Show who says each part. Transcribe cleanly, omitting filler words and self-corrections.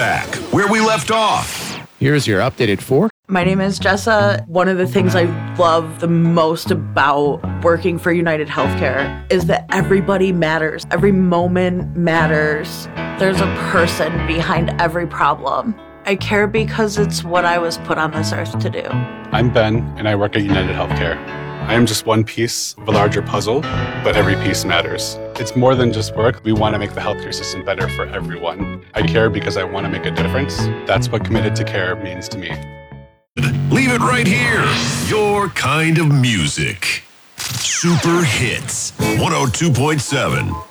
Speaker 1: back where we left off.
Speaker 2: Here's your updated 4.
Speaker 3: My name is Jessa. One of the things I love the most about working for United Healthcare is that everybody matters. Every moment matters. There's a person behind every problem. I care because it's what I was put on this earth to do.
Speaker 4: I'm Ben, and I work at United Healthcare. I am just one piece of a larger puzzle, but every piece matters. It's more than just work. We want to make the healthcare system better for everyone. I care because I want to make a difference. That's what committed to care means to me.
Speaker 1: Leave it right here. Your kind of music. Super Hits 102.7.